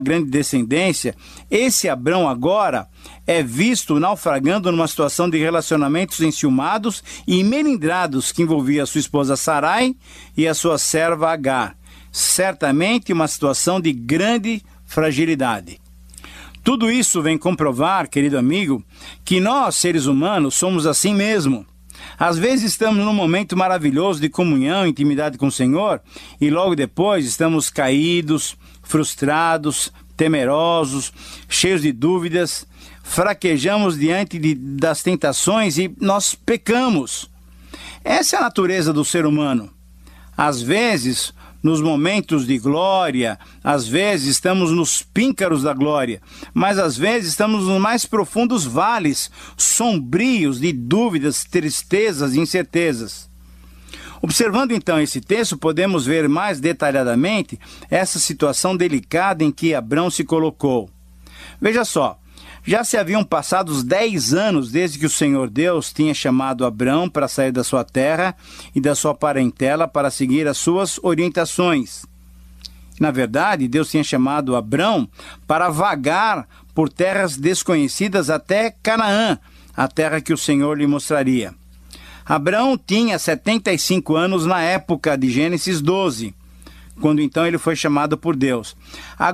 grande descendência, esse Abrão agora é visto naufragando numa situação de relacionamentos enciumados e melindrados que envolvia a sua esposa Sarai e a sua serva Agar. Certamente uma situação de grande fragilidade. Tudo isso vem comprovar, querido amigo, que nós, seres humanos, somos assim mesmo. Às vezes estamos num momento maravilhoso de comunhão, intimidade com o Senhor, e logo depois estamos caídos, frustrados, temerosos, cheios de dúvidas, fraquejamos diante das tentações e nós pecamos. Essa é a natureza do ser humano. Às vezes, nos momentos de glória, às vezes estamos nos píncaros da glória, mas às vezes estamos nos mais profundos vales, sombrios de dúvidas, tristezas e incertezas. Observando então esse texto, podemos ver mais detalhadamente essa situação delicada em que Abrão se colocou. Veja só, já se haviam passado 10 anos desde que o Senhor Deus tinha chamado Abrão para sair da sua terra e da sua parentela para seguir as suas orientações. Na verdade, Deus tinha chamado Abrão para vagar por terras desconhecidas até Canaã, a terra que o Senhor lhe mostraria. Abrão tinha 75 anos na época de Gênesis 12, quando então ele foi chamado por Deus.